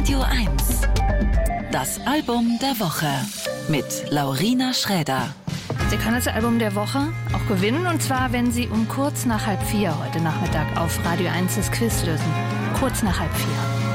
Radio 1. Das Album der Woche mit Laurina Schräder. Sie können das Album der Woche auch gewinnen, und zwar, wenn Sie um kurz nach 3:30 heute Nachmittag auf Radio 1 das Quiz lösen. Kurz nach 3:30.